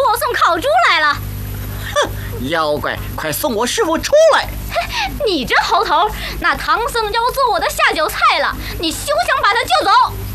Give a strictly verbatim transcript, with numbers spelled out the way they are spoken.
我送烤猪来了。 哼，妖怪，快送我师傅出来！ 你这猴头，那唐僧要做我的下酒菜了，你休想把他救走！